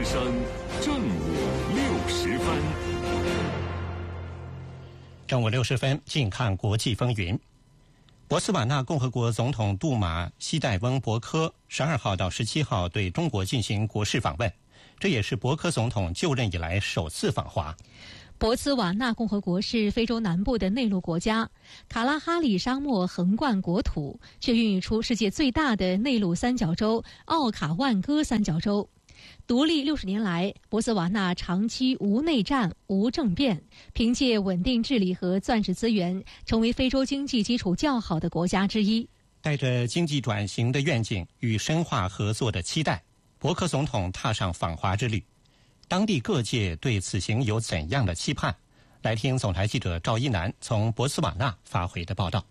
之声正午60分。 正午60分，近看国际风云。博茨瓦纳共和国总统杜马西代翁博科12号到17号对中国进行国事访问，这也是博科总统就任以来首次访华。 博茨瓦纳共和国是非洲南部的内陆国家，卡拉哈里沙漠横贯国土，却孕育出世界最大的内陆三角洲奥卡万戈三角洲。独立60年来，博茨瓦纳长期无内战、无政变，凭借稳定治理和钻石资源，成为非洲经济基础较好的国家之一。 带着经济转型的愿景与深化合作的期待，博科总统踏上访华之旅。当地各界对此行有怎样的期盼？来听总台记者赵一楠从博茨瓦纳发回的报道。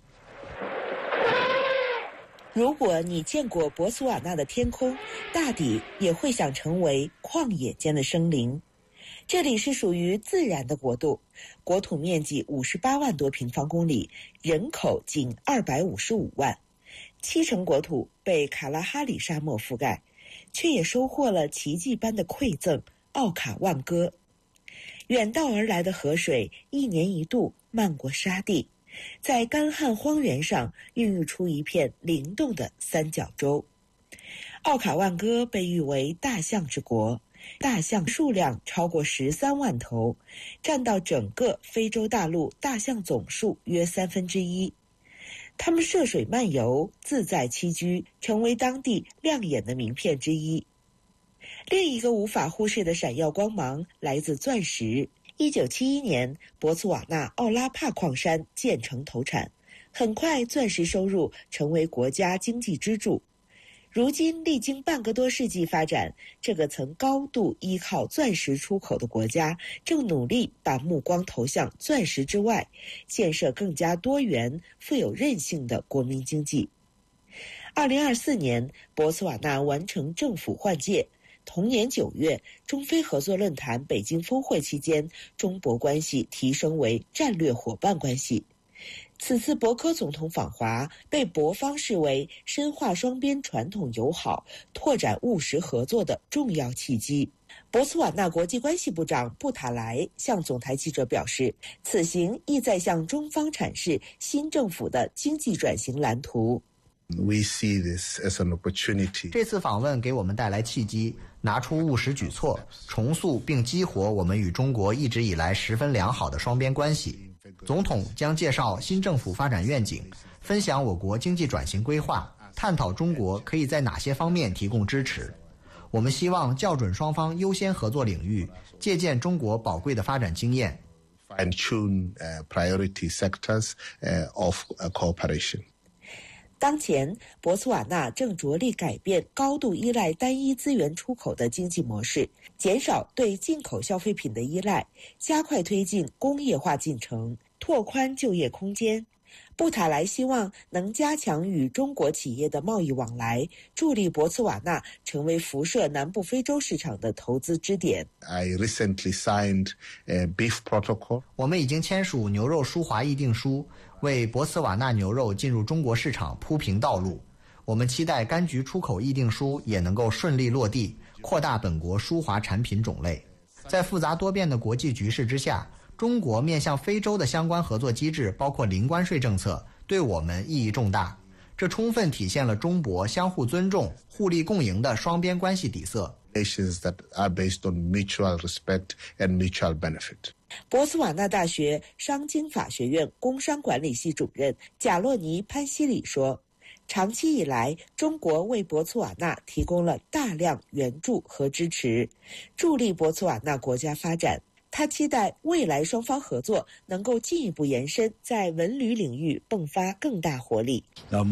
如果你见过博茨瓦纳的天空，大抵也会想成为旷野间的生灵。这里是属于自然的国度，国土面积58万多平方公里，人口仅255万，7成国土被卡拉哈里沙漠覆盖，却也收获了奇迹般的馈赠奥卡万戈。远道而来的河水一年一度漫过沙地，在干旱荒原上孕育出一片灵动的三角洲。奥卡万戈被誉为大象之国，大象数量超过13万头，占到整个非洲大陆大象总数约1/3。它们涉水漫游，自在栖居，成为当地亮眼的名片之一。另一个无法忽视的闪耀光芒来自钻石。1971年，博茨瓦纳奥拉帕矿山建成投产，很快钻石收入成为国家经济支柱。如今历经半个多世纪发展，这个曾高度依靠钻石出口的国家，正努力把目光投向钻石之外，建设更加多元、富有韧性的国民经济。2024年，博茨瓦纳完成政府换届。同年9月，中非合作论坛北京峰会期间，中博关系提升为战略伙伴关系。此次博科总统访华被博方视为深化双边传统友好、拓展务实合作的重要契机。博茨瓦纳国际关系部长布塔莱向总台记者表示，此行意在向中方阐释新政府的经济转型蓝图。 We see this as an opportunity. 这次访问给我们带来契机，拿出务实举措，重塑并激活我们与中国一直以来十分良好的双边关系。总统将介绍新政府发展愿景，分享我国经济转型规划，探讨中国可以在哪些方面提供支持。我们希望校准双方优先合作领域，借鉴中国宝贵的发展经验， fine-tune priority sectors of cooperation. 当前，博茨瓦纳正着力改变高度依赖单一资源出口的经济模式，减少对进口消费品的依赖，加快推进工业化进程，拓宽就业空间。布塔莱希望能加强与中国企业的贸易往来，助力博茨瓦纳成为辐射南部非洲市场的投资支点。 I recently signed a beef protocol. 我们已经签署牛肉输华议定书，为博茨瓦纳牛肉进入中国市场铺平道路。我们期待柑橘出口议定书也能够顺利落地，扩大本国输华产品种类。在复杂多变的国际局势之下，中国面向非洲的相关合作机制，包括零关税政策，对我们意义重大。这充分体现了中博相互尊重、互利共赢的双边关系底色。 Relations that are based on mutual respect and mutual benefit. 博茨瓦纳大学商经法学院工商管理系主任贾洛尼潘西里说，长期以来，中国为博茨瓦纳提供了大量援助和支持，助力博茨瓦纳国家发展。他期待未来双方合作能够进一步延伸，在文旅领域迸发更大活力。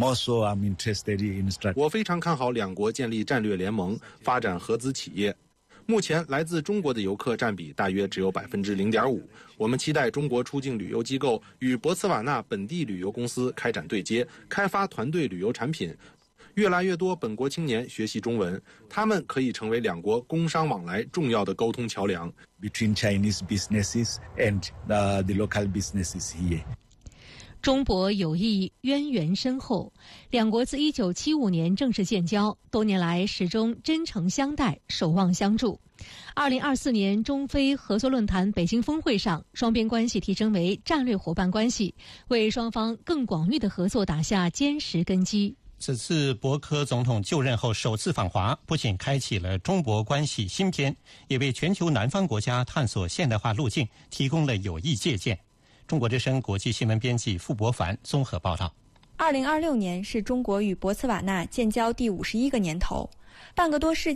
我非常看好两国建立战略联盟，发展合资企业。目前来自中国的游客占比大约只有 0.5%。我们期待中国出境旅游机构与博茨瓦纳本地旅游公司开展对接，开发团队旅游产品。越来越多本国青年学习中文，他们可以成为两国工商往来重要的沟通桥梁。 Between Chinese businesses and the local businesses here. 中博友谊渊源深厚，两国自1975年正式建交，多年来始终真诚相待，守望相助。2024年中非合作论坛北京峰会上，双边关系提升为战略伙伴关系，为双方更广域的合作打下坚实根基。 此次博科总统就任后首次访华，不仅开启了中博关系新篇，也为全球南方国家探索现代化路径提供了有益借鉴。中国之声国际新闻编辑傅博凡综合报道。 2026年是中国与博茨瓦纳建交第51个年头，半个多世